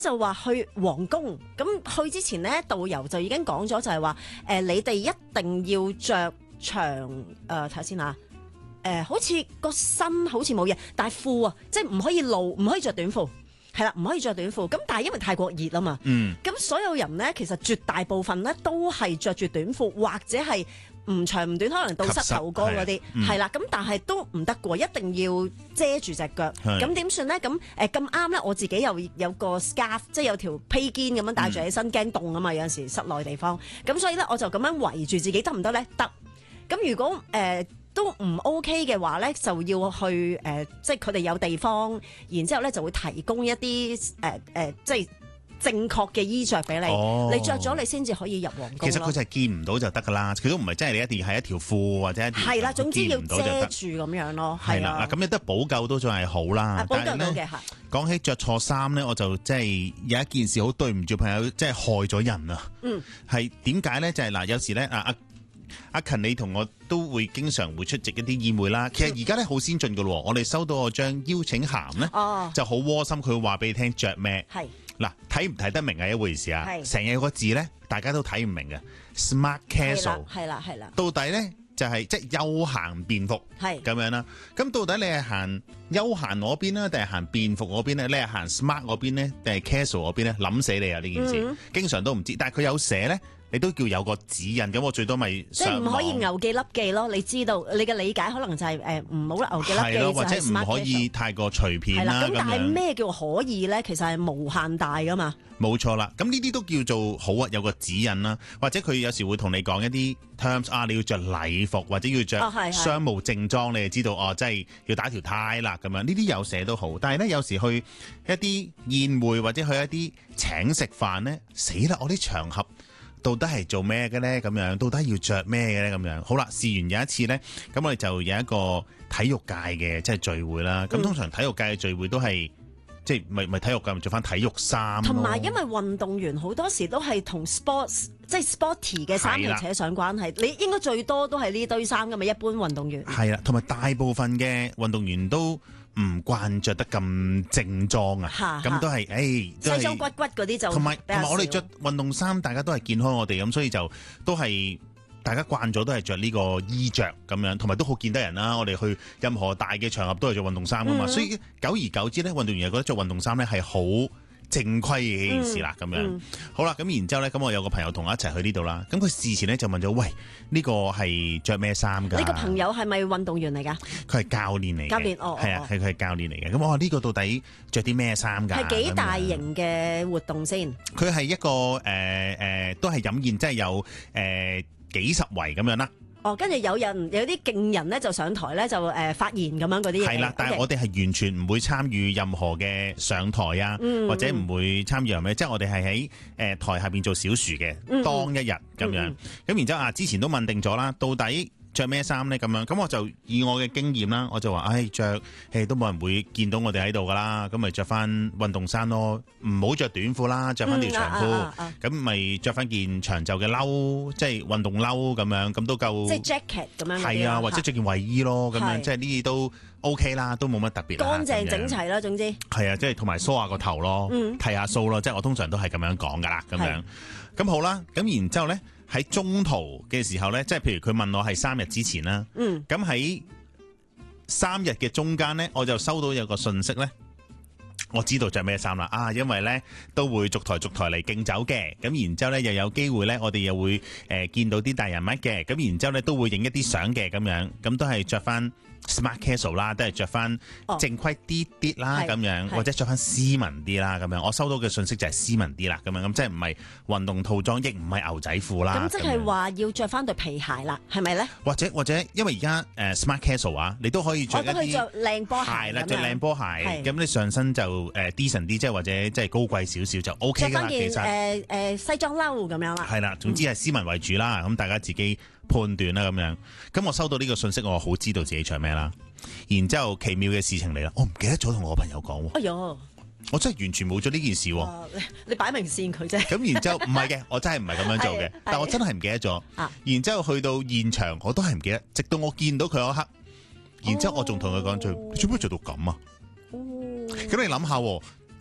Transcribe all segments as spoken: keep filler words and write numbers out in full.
就話去皇宮，咁去之前咧，導遊就已經講咗，就係話誒，你哋一定要着長誒睇下先啊，誒、呃、好似個身好似冇嘢，但係褲啊，即係唔可以露，唔可以着短褲，係啦，唔可以着短褲。咁但係因為泰國熱啊嘛，嗯，咁所有人咧，其實絕大部分咧都係着住短褲或者係。唔長唔短，可能到膝頭哥嗰啲，係啦，咁、嗯、但係都唔得過，一定要遮住隻腳。咁點算咧？咁誒咁啱咧，我自己又有個 scarf， 即係有條披肩咁樣戴住起身，驚凍啊嘛！有陣時室內地方，咁所以咧我就咁樣圍住自己得唔得咧？得。咁如果誒、呃、都唔 OK 嘅話咧，就要去誒、呃，即係佢哋有地方，然之後咧就會提供一啲誒誒，即係。正確嘅衣着俾你，哦、你着咗你先至可以入皇宮。 其實佢就係見唔到就得噶啦，佢都唔係真係你一定要係一條褲或者一條。係啦，總之要遮住咁樣咯。係啦，嗱咁有得補救都仲係好啦。 補救到嘅係。 講起着錯衫咧，我就即係有一件事好對唔住朋友，即係害咗人啊。嗯。係點解咧？就係、是、嗱，有時咧啊阿阿勤，你同我都會經常會出席一啲宴會啦。其實而家咧好先進噶咯，我哋收到我張邀請函咧，哦、就好窩心，佢會話俾你聽着咩。係。嗱，睇唔睇得明係一回事啊！成日有個字咧，大家都睇唔明嘅 smart casual， 係啦係啦，到底咧就係即係休閒便服，係咁樣啦。咁到底你係行休閒嗰邊啦，定係行便服嗰邊咧？你係行 smart 嗰邊咧，定係 casual 嗰邊咧？諗死你啊！呢件事，嗯、經常都唔知，但係佢有寫咧。你都叫有個指引，咁我最多咪即係唔可以牛記笠記咯。你知道你嘅理解可能就係誒唔好牛記笠記， 係咯，或者唔可以太過隨便啦。 咁但係咩叫可以咧？其實係無限大噶嘛。 冇錯啦，咁呢啲都叫做好啊，有個指引啦。或者佢有時會同你講一啲 terms 啊，你要着禮服或者要着商務正裝，哦、你就知道哦，即係要打條呔啦咁樣。呢啲有寫都好，但係咧有時去一啲宴會或者去一啲請食飯咧，死啦！我啲場合。到底係做咩嘅咧？咁樣到底要着咩嘅咧？咁樣好啦，試完有一次咧，咁我哋就有一個體育界嘅即係聚會啦。咁、嗯、通常體育界嘅聚會都係即係咪咪體育界咪着翻體育衫， 同埋因為運動員好多時都係同 sports 即係 sporty 嘅衫嚟扯上關係。你應該最多都係呢堆衫噶嘛？一般運動員係啦，同埋大部分嘅運動員都唔慣着得咁正裝啊，咁都係誒西裝骨骨嗰啲就同埋同埋我哋着運動衫，大家都係見開我哋咁，所以就都係大家慣咗都係着呢個衣着咁樣，同埋都好見得人啦。我哋去任何大嘅場合都係着運動衫噶嘛，嗯、所以久而久之咧，運動員又覺得着運動衫咧係好正規嘅件事啦，咁、嗯、樣、嗯、好啦，咁然之後咧，咁我有個朋友同我一齊去呢度啦。咁佢事前咧就問咗，喂，呢、這個係着咩衫噶？ 呢個朋友係咪運動員嚟噶？ 佢係教練嚟嘅， 教練哦， 係啊，係佢係教練嚟嘅。咁我話呢個到底着啲咩衫噶？ 係幾大型嘅活動先？ 佢係一個誒誒、呃呃，都係飲宴，即係有誒、呃、幾十圍咁樣啦。 哦，跟住有人有啲勁人咧就上台咧就誒、呃、發言咁樣嗰啲嘢。係啦， 但係我哋係完全唔會參與任何嘅上台啊，嗯、或者唔會參與任咩，即係我哋係喺誒台下邊做小樹嘅、嗯、當一日咁樣。咁、嗯、然之後啊，之前都問定咗啦，到底着咩衫咧咁樣？咁我就以我嘅經驗啦，我就話，唉，着誒都冇人會見到我哋喺度噶啦，咁咪着翻運動衫咯，唔好着短褲啦，着翻條長褲，咁咪着翻件長袖嘅褸，即係運動褸咁樣，咁都夠。即係 jacket 咁樣。係啊，或者着件衛衣咯，咁樣即係呢啲都 OK 啦，都冇乜特別。 乾淨整齊啦，總之。 係啊，即係同埋梳下個頭咯，剃下鬚咯，即係我通常都係咁樣講噶啦，咁樣。咁好啦，咁然之後咧。喺中途嘅時候咧，即係譬如佢問我係三日之前啦，咁喺、嗯、三日嘅中間咧，我就收到有個信息咧，我知道着咩衫啦啊，因為咧都會逐台逐台嚟敬酒嘅，咁然之後咧又有機會咧，我哋又會誒、呃、見到啲大人物嘅，咁然之後咧都會影一啲相嘅咁樣，咁都係着翻 smart casual 啦，都係着翻正規啲啲啦咁樣，或者着翻斯文啲啦咁樣。我收到嘅信息就係斯文啲啦咁樣，咁即係唔係運動套裝，亦唔係牛仔褲啦。 咁即係話要着翻對皮鞋啦，係咪咧？ 或者或者因為而家誒 smart casual 啊，你都可以着一啲靚波鞋啦，着靚波鞋，咁你上身就誒 decent 啲，即係或者即係高貴少少就 OK 噶啦。其實誒誒西裝褸咁樣啦。 係啦，總之係斯文為主啦，咁、嗯、大家自己判斷啦咁樣。咁我收到呢個信息，我好知道自己着咩啦。然之後奇妙嘅事情嚟啦，我唔記得咗同我朋友講。哎呀，我真係完全冇咗呢件事。 啊、你你擺明線佢啫。 咁然之後唔係嘅，我真係唔係咁樣做嘅。但我真係唔記得咗。然之後去到現場，我都係唔記得，直到我見到佢嗰刻，然之後我仲同佢講句：你做咩着到咁啊？咁、哦、你諗下。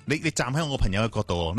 你你站喺我朋友嘅角度，